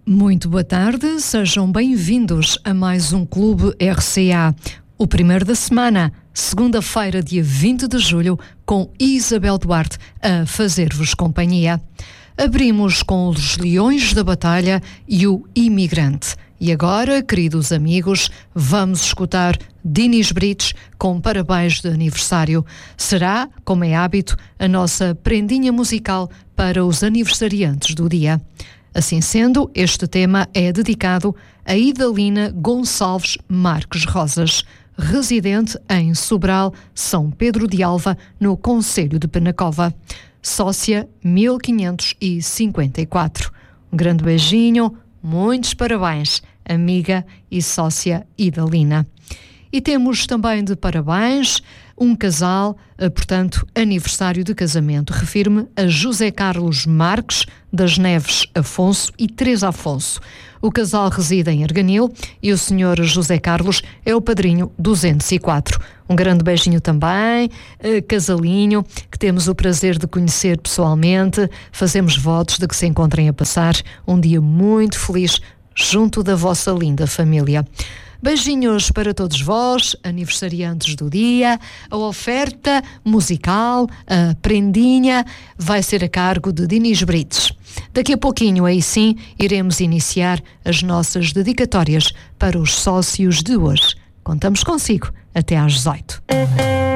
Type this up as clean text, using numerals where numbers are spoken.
Muito boa tarde, sejam bem-vindos a mais um Clube RCA, o primeiro da semana, segunda-feira, dia 20 de julho, com Isabel Duarte a fazer-vos companhia. Abrimos com os Leões da Batalha e o Imigrante. E agora, queridos amigos, vamos escutar Dinis Brites com parabéns de aniversário. Será, como é hábito, a nossa prendinha musical para os aniversariantes do dia. Assim sendo, este tema é dedicado a Idalina Gonçalves Marques Rosas, residente em Sobral, São Pedro de Alva, no concelho de Penacova. Sócia 1554. Um grande beijinho, muitos parabéns, amiga e sócia Idalina. E temos também de parabéns um casal, portanto, aniversário de casamento. Refiro-me a José Carlos Marques das Neves Afonso e Teresa Afonso. O casal reside em Arganil e o senhor José Carlos é o padrinho 204. Um grande beijinho também, casalinho, que temos o prazer de conhecer pessoalmente. Fazemos votos de que se encontrem a passar um dia muito feliz junto da vossa linda família. Beijinhos para todos vós, aniversariantes do dia. A oferta musical, a prendinha, vai ser a cargo de Dinis Brites. Daqui a pouquinho, aí sim, iremos iniciar as nossas dedicatórias para os sócios de hoje. Contamos consigo até às 18.